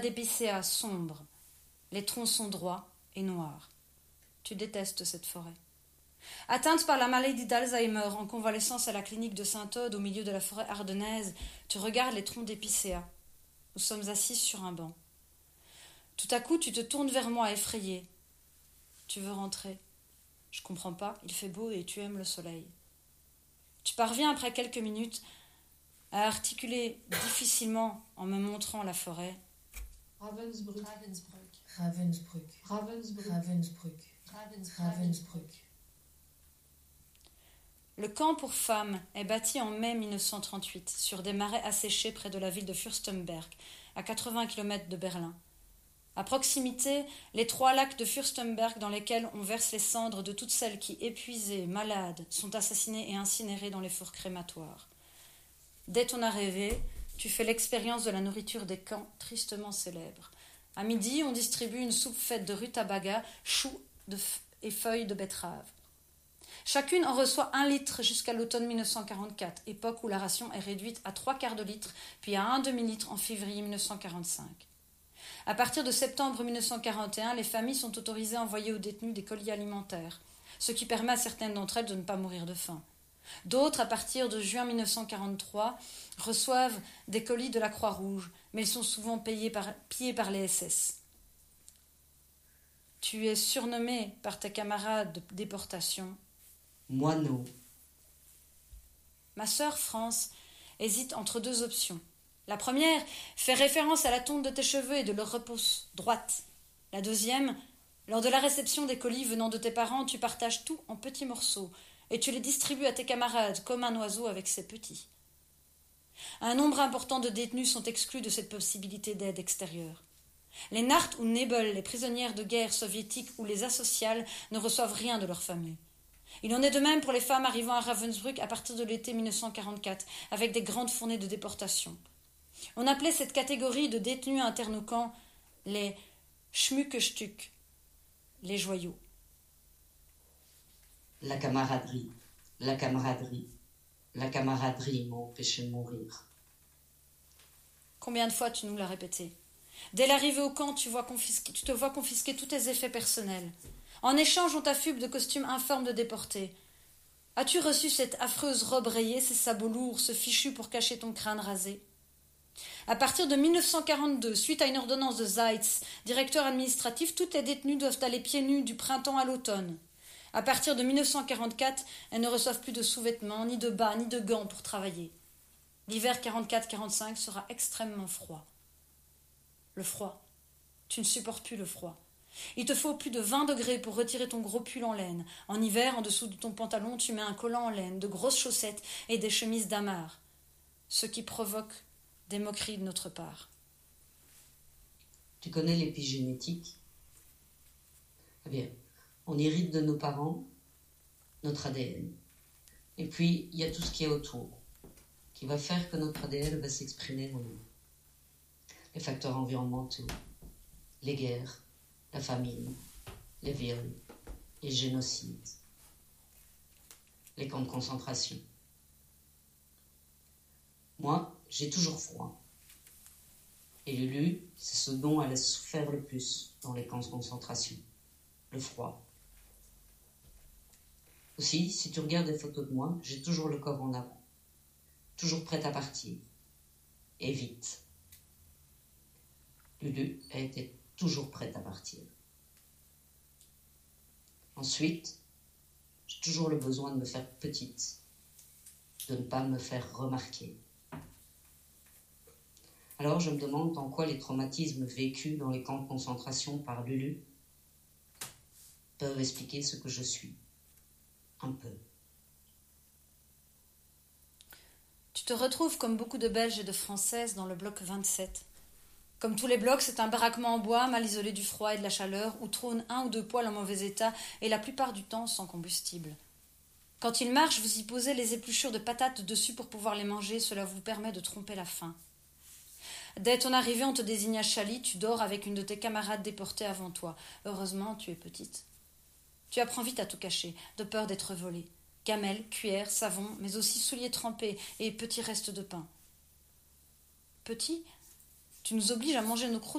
d'épicéas sombres. Les troncs sont droits et noirs. Tu détestes cette forêt. Atteinte par la maladie d'Alzheimer, en convalescence à la clinique de Saint-Aude au milieu de la forêt ardennaise, tu regardes les troncs d'épicéas. Nous sommes assis sur un banc. Tout à coup, tu te tournes vers moi, effrayé. Tu veux rentrer. Je comprends pas, il fait beau et tu aimes le soleil. Tu parviens après quelques minutes à articuler difficilement en me montrant la forêt. Ravensbrück. Ravensbrück. Ravensbrück. Ravensbrück. Ravensbrück. Le camp pour femmes est bâti en mai 1938 sur des marais asséchés près de la ville de Fürstenberg, à 80 km de Berlin. À proximité, les 3 lacs de Fürstenberg dans lesquels on verse les cendres de toutes celles qui, épuisées, malades, sont assassinées et incinérées dans les fours crématoires. Dès ton arrivée, tu fais l'expérience de la nourriture des camps tristement célèbres. À midi, on distribue une soupe faite de rutabaga, choux et feuilles de betterave. Chacune en reçoit 1 litre jusqu'à l'automne 1944, époque où la ration est réduite à 3/4 de litre, puis à 1 demi-litre en février 1945. À partir de septembre 1941, les familles sont autorisées à envoyer aux détenus des colis alimentaires, ce qui permet à certaines d'entre elles de ne pas mourir de faim. D'autres, à partir de juin 1943, reçoivent des colis de la Croix-Rouge, mais ils sont souvent pillés par les SS. Tu es surnommé par tes camarades de déportation Moineau. Ma sœur France hésite entre 2 options. La première fait référence à la tonte de tes cheveux et de leur repousse droite. La deuxième, lors de la réception des colis venant de tes parents, tu partages tout en petits morceaux et tu les distribues à tes camarades comme un oiseau avec ses petits. Un nombre important de détenus sont exclus de cette possibilité d'aide extérieure. Les Naht ou Nebel, les prisonnières de guerre soviétiques ou les asociales ne reçoivent rien de leur famille. Il en est de même pour les femmes arrivant à Ravensbrück à partir de l'été 1944, avec des grandes fournées de déportation. On appelait cette catégorie de détenus internes au camp les Schmuckestück, les joyaux. La camaraderie m'a empêché de mourir. Combien de fois tu nous l'as répété? Dès l'arrivée au camp, tu te vois confisquer tous tes effets personnels. En échange, on t'affuble de costumes informes de déportés. As-tu reçu cette affreuse robe rayée, ces sabots lourds, ce fichu pour cacher ton crâne rasé? À partir de 1942, suite à une ordonnance de Zeitz, directeur administratif, toutes les détenues doivent aller pieds nus du printemps à l'automne. À partir de 1944, elles ne reçoivent plus de sous-vêtements, ni de bas, ni de gants pour travailler. L'hiver 44-45 sera extrêmement froid. Le froid. Tu ne supportes plus le froid. Il te faut plus de 20 degrés pour retirer ton gros pull en laine. En hiver, en dessous de ton pantalon, tu mets un collant en laine, de grosses chaussettes et des chemises d'amarre. Ce qui provoque des moqueries de notre part. Tu connais l'épigénétique? Eh bien, on hérite de nos parents notre ADN. Et puis, il y a tout ce qui est autour, qui va faire que notre ADN va s'exprimer dans nous. Les facteurs environnementaux, les guerres, la famine, les viols, les génocides, les camps de concentration. Moi, j'ai toujours froid. Et Lulu, c'est ce dont elle a souffert le plus dans les camps de concentration. Le froid. Aussi, si tu regardes des photos de moi, j'ai toujours le corps en avant. Toujours prête à partir. Et vite. Lulu a été toujours prête à partir. Ensuite, j'ai toujours le besoin de me faire petite, de ne pas me faire remarquer. Alors je me demande en quoi les traumatismes vécus dans les camps de concentration par Lulu peuvent expliquer ce que je suis. Un peu. Tu te retrouves comme beaucoup de Belges et de Françaises dans le bloc 27. Comme tous les blocs, c'est un baraquement en bois, mal isolé du froid et de la chaleur, où trônent 1 ou 2 poêles en mauvais état et la plupart du temps sans combustible. Quand il marche, vous y posez les épluchures de patates dessus pour pouvoir les manger, cela vous permet de tromper la faim. Dès ton arrivée, on te désigna Chali, tu dors avec une de tes camarades déportées avant toi. Heureusement, tu es petite. Tu apprends vite à tout cacher, de peur d'être volée. Gamelle, cuillère, savon, mais aussi souliers trempés et petits restes de pain. Petit, tu nous obliges à manger nos croûtes